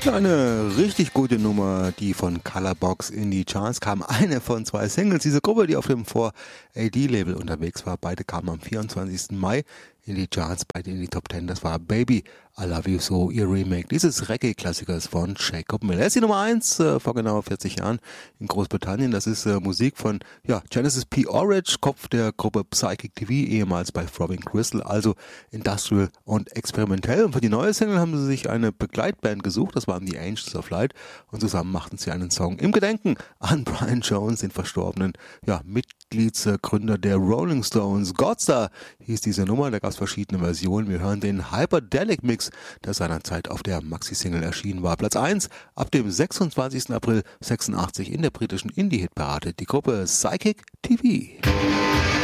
Ja, eine richtig gute Nummer, die von Colorbox in die Charts kam. Eine von zwei Singles. Diese Gruppe, die auf dem 4AD-Label unterwegs war, beide kamen am 24. Mai in die Charts, beide in die Top 10. Das war Baby, I Love You So, ihr Remake dieses Reggae-Klassikers von Jacob Miller. Er ist die Nummer 1 vor genau 40 Jahren in Großbritannien. Das ist Musik von Genesis P. Orridge, Kopf der Gruppe Psychic TV, ehemals bei Throbbing Crystal, also industrial und experimentell. Und für die neue Single haben sie sich eine Begleitband gesucht, das waren die Angels of Light, und zusammen machten sie einen Song im Gedenken an Brian Jones, den verstorbenen Mitgliedsgründer der Rolling Stones. Godstar hieß diese Nummer, da gab es verschiedene Versionen. Wir hören den Hyperdelic Mix, der seinerzeit auf der Maxi-Single erschienen war. Platz 1 ab dem 26. April 86 in der britischen Indie-Hit-Parade. Die Gruppe Psychic TV.